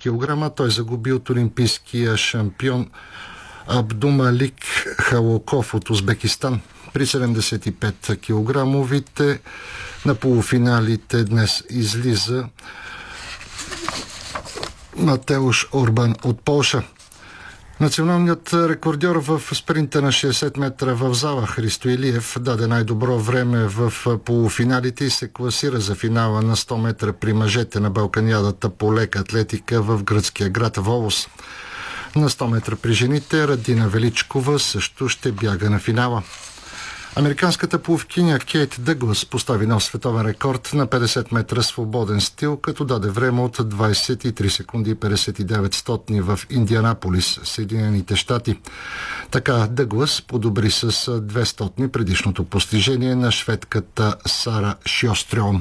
кг. Той загуби от олимпийския шампион Абдумалик Халоков от Узбекистан. При 75 кг на полуфиналите днес излиза Матеуш Орбан от Полша. Националният рекордьор в спринта на 60 метра в зала Христо Илиев даде най-добро време в полуфиналите и се класира за финала на 100 метра при мъжете на Балканиадата по лека атлетика в гръцкия град Волос. На 100 метра при жените Радина Величкова също ще бяга на финала. Американската пловкиня Кейт Дъглас постави нов световен рекорд на 50 метра свободен стил, като даде време от 23 секунди и 59 стотни в Индианаполис, Съединените щати. Така Дъглас подобри с 2 стотни предишното постижение на шведката Сара Шьострём.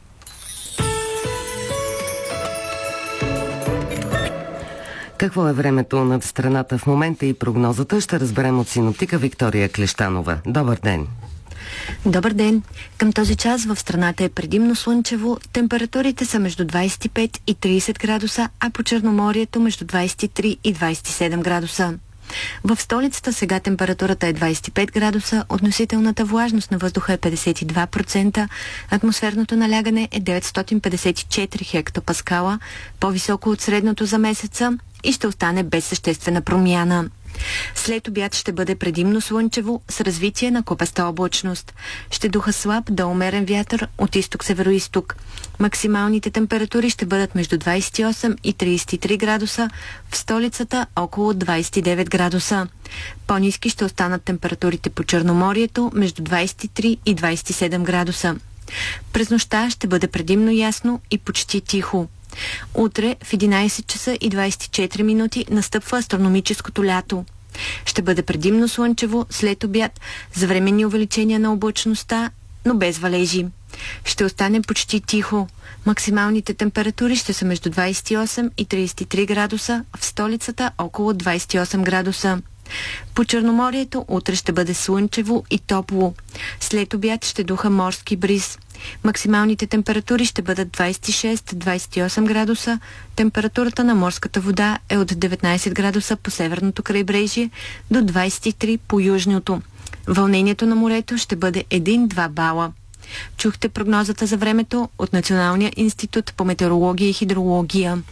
Какво е времето над страната в момента и прогнозата ще разберем от синоптика Виктория Клещанова. Добър ден! Добър ден! Към този час в страната е предимно слънчево, температурите са между 25 и 30 градуса, а по Черноморието между 23 и 27 градуса. В столицата сега температурата е 25 градуса, относителната влажност на въздуха е 52%, атмосферното налягане е 954 хектопаскала, по-високо от средното за месеца и ще остане без съществена промяна. След обяд ще бъде предимно слънчево с развитие на купеста облачност. Ще духа слаб до умерен вятър от изток-североизток. Максималните температури ще бъдат между 28 и 33 градуса, в столицата около 29 градуса. По-ниски ще останат температурите по Черноморието между 23 и 27 градуса. През нощта ще бъде предимно ясно и почти тихо. Утре в 11 часа и 24 минути настъпва астрономическото лято. Ще бъде предимно слънчево след обяд, за временни увеличения на облачността, но без валежи. Ще остане почти тихо. Максималните температури ще са между 28 и 33 градуса, в столицата около 28 градуса. По Черноморието утре ще бъде слънчево и топло. След обяд ще духа морски бриз. Максималните температури ще бъдат 26-28 градуса. Температурата на морската вода е от 19 градуса по северното крайбрежие до 23 по южното. Вълнението на морето ще бъде 1-2 бала. Чухте прогнозата за времето от Националния институт по метеорология и хидрология.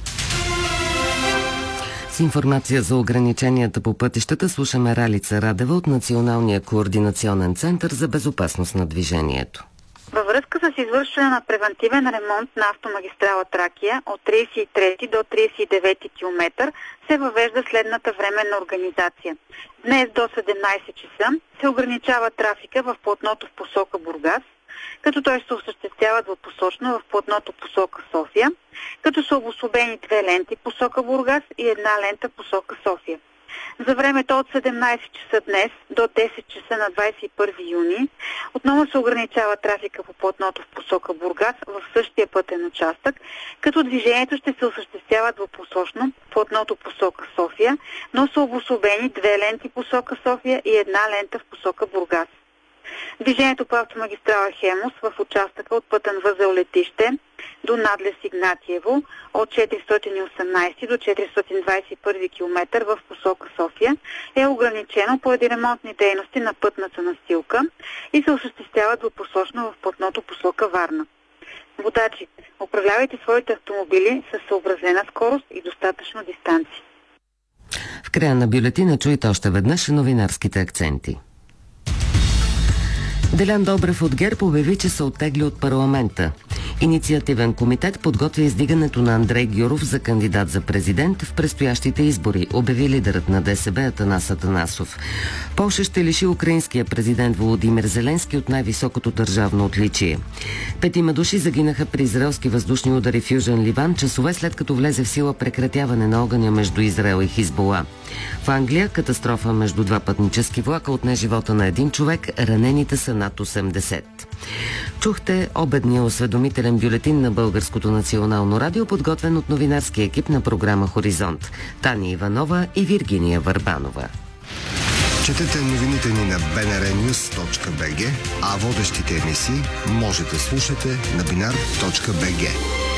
С информация за ограниченията по пътищата слушаме Ралица Радева от Националния координационен център за безопасност на движението. Във връзка с извършване на превантивен ремонт на автомагистрала Тракия от 33 до 39 км се въвежда следната временна организация. Днес до 17 часа се ограничава трафика в платното в посока Бургас, като той ще се осъществява двупосочно в платното посока София, като са обособени 2 ленти посока Бургас и 1 лента посока София. За времето от 17 часа днес до 10 часа на 21 юни отново се ограничава трафика по платното в посока Бургас в същия пътен участък, като движението ще се осъществява двупосочно в платното посока София, но са обособени 2 ленти посока София и 1 лента в посока Бургас. Движението по автомагистрала Хемус в участъка от пътен възел Летище до надлез Игнатиево от 418 до 421 км в посока София е ограничено поради ремонтни дейности на пътната настилка и се осъществява двупосочно в платното посока Варна. Водачи, управлявайте своите автомобили с съобразена скорост и достатъчно дистанция. В края на бюлетина чуйте още веднъж новинарските акценти. Делян Добрев от ГЕРБ обяви, че се оттегли от парламента. Инициативен комитет подготвя издигането на Андрей Гюров за кандидат за президент в предстоящите избори, обяви лидерът на ДСБ Атанас Атанасов. Полша ще лиши украинския президент Володимир Зеленски от най-високото държавно отличие. 5 души загинаха при израелски въздушни удари в Южен Ливан, часове след като влезе в сила прекратяване на огъня между Израел и Хизбола. В Англия катастрофа между 2 пътнически влака отне живота на 1 човек, ранените са над 80. Чухте обедния осведомителен бюлетин на Българското национално радио, подготвен от новинарския екип на програма Хоризонт. Таня Иванова и Виргиния Върбанова. Четете новините ни на bnrnews.bg, а водещите емисии може да слушате на binar.bg.